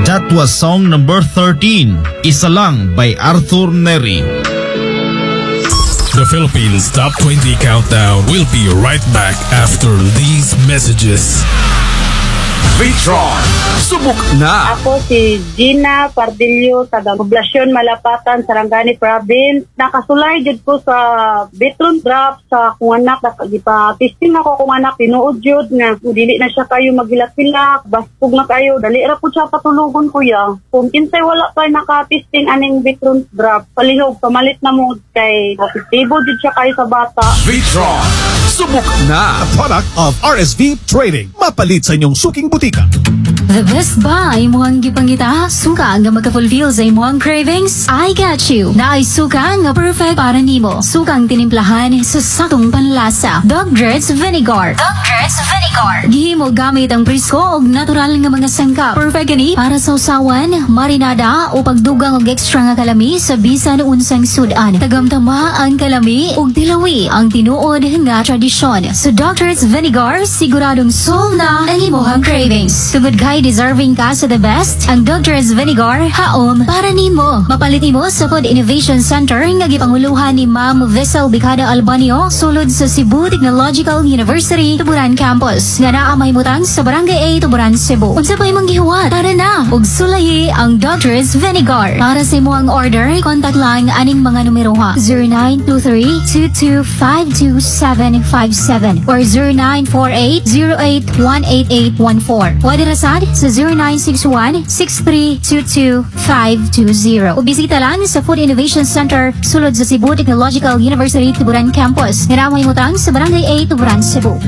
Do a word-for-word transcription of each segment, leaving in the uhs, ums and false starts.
That was song number thirteen, Isa Lang by Arthur Neri. The Philippines Top twenty Countdown will be right back after these messages. Vitron, subok na! Ako si Gina Pardillo, taga Poblasyon Malapatan, Sarangani Province. Nakasulay jud ko sa Vitron Drop sa kung anak. Gipa-testing ako kung anak, tinuod jud nga. Kung dili na siya kayo magilak-ilak, baspog na kayo, dali ra po siya patulugon kuya. Kung kinsay wala pa naka-testing aning Vitron Drop, palihog, pamalit na mo kay positibo jud siya kayo sa bata. Vitron, subok na! A product of R S V Trading. Mapalit sa inyong suking butika. The best buy mo ang gipangita, suka nga magka-fulfill sa imong cravings. I got you. Na ay suka nga perfect para nimo. Sukang tinimplahan sa sakong panlasa. Dogger's Vinegar. Dogger's Vinegar. Gihimo gamit ang presko og natural nga mga sangkap. Perfect gani para sa usawan, marinada o pagdugang og extra nga kalami sa bisan unsang sudan. Tagamtama ang kalami ug tilawi ang tinuod nga tradisyon. Sa Dogger's Vinegar, siguradong solve na ang imong cravings. Tungod kay deserving ka sa the best, ang Dogger's Vinegar haom para nimo. Mapalit nimo sa Food Innovation Center nga gipanguluhan ni Ma'am Vessel Bicada Albanio sulod sa Cebu Technological University Tuburan Campus nga naa mahimutang sa Barangay A, Tuburan, Cebu. Unsa pa imong gihuwat? Tara na ug sulayi ang Dogger's Vinegar. Para sa imong order, contact lang aning mga numero ha: zero nine two three, two two five two seven five seven or zero nine four eight, zero eight one eight eight one four. Pwede rasad sa zero nine six one, six three two two five two zero. O bisita lang sa Food Innovation Center sulod sa Cebu Technological University Tuburan Campus. Naramay mo tang sa Barangay A, Tuburan, Cebu.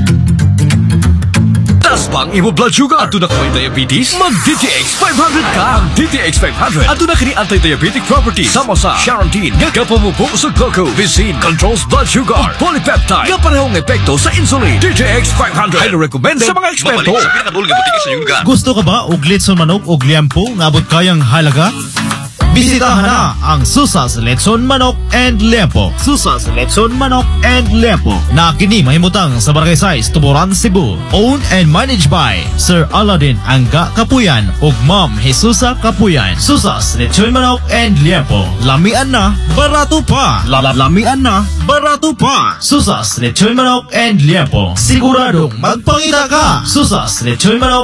Tas bang imo blood sugar? Ato na ka may diabetes? Mag-D T X five hundred ka! Ang D T X five hundred ato na kini anti-diabetic properties sama sa Charantine nga kapamupo sa glucose, Vicin controls blood sugar, polypeptide nga parehong epekto sa insulin. D T X five hundred highly recommended sa mga eksperto. Gusto ka ba og litson manok og liampo nga abot kayang halaga? Bisitahan na ang Susas Letson Manok and Liempo. Susas Letson Manok and Liempo na kini mahimutang sa Barangay Size, Tuburan, Cebu. Owned and managed by Sir Aladdin Angga Kapuyan ug Ma'am Jesusa Kapuyan. Susas Letson Manok and Liempo. Lamian na, barato pa. Lamian na, barato pa. Susas Letson Manok and Liempo. Siguradong magpangita ka. Susas Letson Manok